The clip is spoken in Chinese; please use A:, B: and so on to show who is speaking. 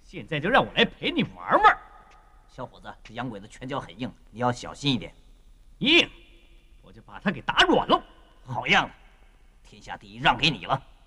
A: 现在就让我来陪你玩玩。
B: 小伙子，这洋鬼子拳脚很硬，你要小心一点。
A: 硬，我就把他给打软了。
B: 好样的，天下第一让给你了。